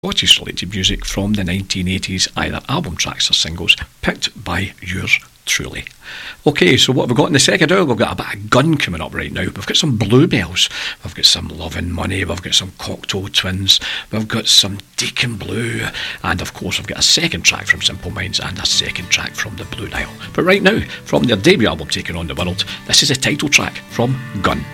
Scottish selected music from the 1980s, either album tracks or singles, picked by yours truly. Okay, so what have we got in the second hour? We've got a bit of Gun coming up right now. We've got some Bluebells. We've got some Love and Money. We've got some Cocteau Twins. We've got some Deacon Blue. And of course, we've got a second track from Simple Minds and a second track from the Blue Nile. But right now, from their debut album, Taking on the World, this is a title track from Gun.